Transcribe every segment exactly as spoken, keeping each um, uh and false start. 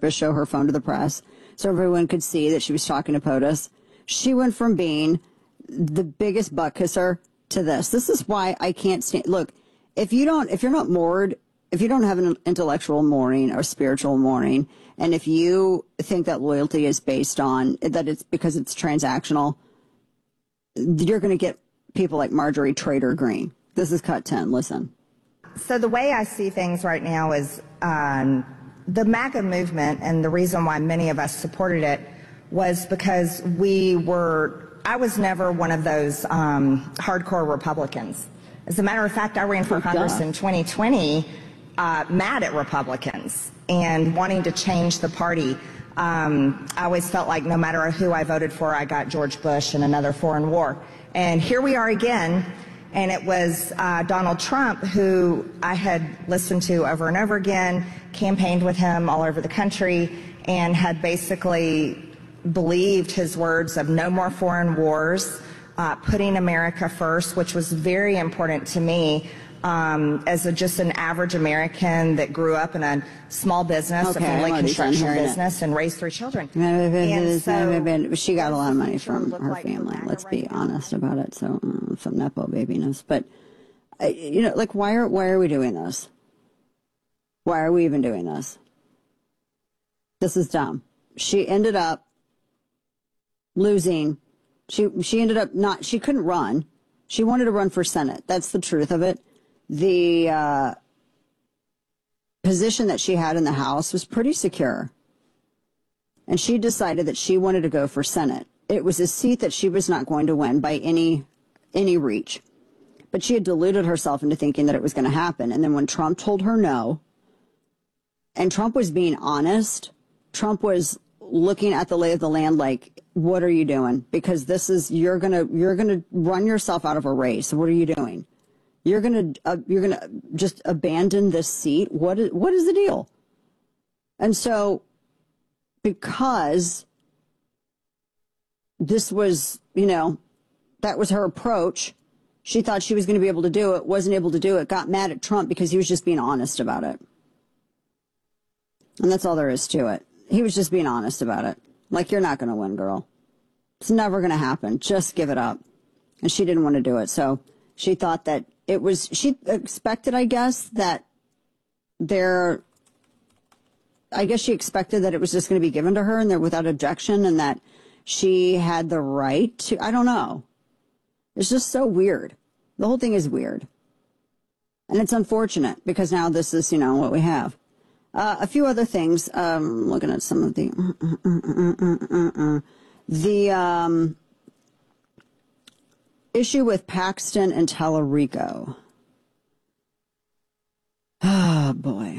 purpose, show her phone to the press so everyone could see that she was talking to POTUS. She went from being the biggest butt kisser to this. This is why I can't stand. Look, if you don't, if you're not moored, if you don't have an intellectual mooring or spiritual mooring, and if you think that loyalty is based on that it's because it's transactional, you're going to get people like Marjorie Trader Green. This is Cut ten. Listen. So the way I see things right now is um, the MAGA movement, and the reason why many of us supported it was because we were, I was never one of those um, hardcore Republicans. As a matter of fact, I ran for Congress in twenty twenty uh, mad at Republicans and wanting to change the party. Um, I always felt like no matter who I voted for, I got George Bush and another foreign war. And here we are again. And it was uh, Donald Trump, who I had listened to over and over again, campaigned with him all over the country, and had basically believed his words of no more foreign wars, uh, putting America first, which was very important to me um, as a, just an average American that grew up in a small business, Okay, a family I'm already construction done hearing business, and raised three children. And so, she got a lot of money from look her like family. MAGA Let's right be now. honest about it. So uh, some nepo babiness, but uh, you know, like why are why are we doing this? Why are we even doing this? This is dumb. She ended up losing. She she ended up not. She couldn't run. She wanted to run for Senate. That's the truth of it. The uh, position that she had in the House was pretty secure. And she decided that she wanted to go for Senate. It was a seat that she was not going to win by any any reach. But she had deluded herself into thinking that it was going to happen. And then when Trump told her no, and Trump was being honest, Trump was looking at the lay of the land like, what are you doing? Because this is, you're going to, you're going to run yourself out of a race. What are you doing? You're going to, uh, you're going to just abandon this seat. What is, what is the deal? And so, because this was, you know, that was her approach, she thought she was going to be able to do it, wasn't able to do it, got mad at Trump because he was just being honest about it. And that's all there is to it. He was just being honest about it. Like, you're not going to win, girl. It's never going to happen. Just give it up. And she didn't want to do it. So she thought that it was, she expected, I guess, that there, I guess she expected that it was just going to be given to her and there without objection, and that she had the right to, I don't know. It's just so weird. The whole thing is weird. And it's unfortunate because now this is, you know, what we have. Uh, a few other things. Um, looking at some of the, uh, uh, uh, uh, uh, the, um, issue with Paxton and Tallarico. Oh, boy.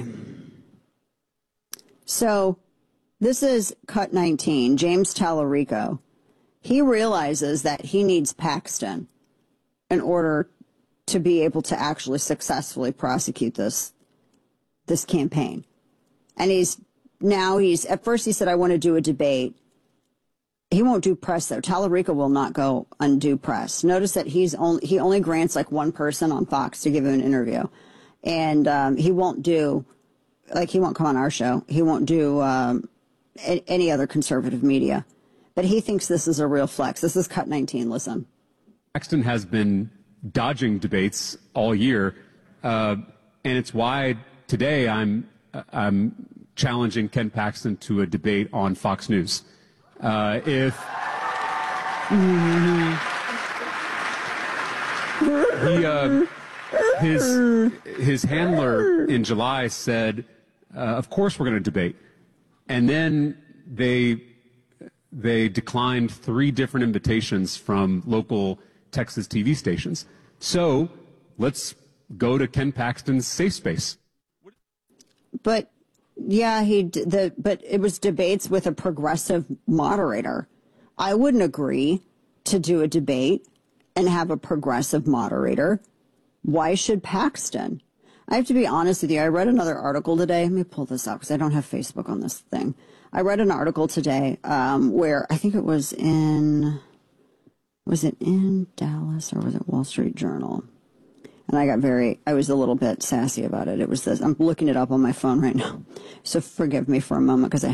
So this is Cut nineteen, James Tallarico. He realizes that he needs Paxton in order to be able to actually successfully prosecute this, this campaign. And he's now he's, at first he said, I want to do a debate. He won't do press, though. Tallarico will not go undue press. Notice that he's only, he only grants like one person on Fox to give him an interview. And um, he won't do, like he won't come on our show. He won't do um, a, any other conservative media. But he thinks this is a real flex. This is Cut nineteen. Listen. Paxton has been dodging debates all year. Uh, and it's why today I'm, I'm challenging Ken Paxton to a debate on Fox News. Uh, if he, uh, his his handler in July said, uh, "Of course we're going to debate," and then they they declined three different invitations from local Texas T V stations. So let's go to Ken Paxton's safe space. But. Yeah, he the but it was debates with a progressive moderator. I wouldn't agree to do a debate and have a progressive moderator. Why should Paxton? I have to be honest with you. I read another article today. Let me pull this up because I don't have Facebook on this thing. I read an article today um, where I think it was in, was it in Dallas or was it Wall Street Journal? And I got very, I was a little bit sassy about it. It was this, I'm looking it up on my phone right now. So forgive me for a moment because I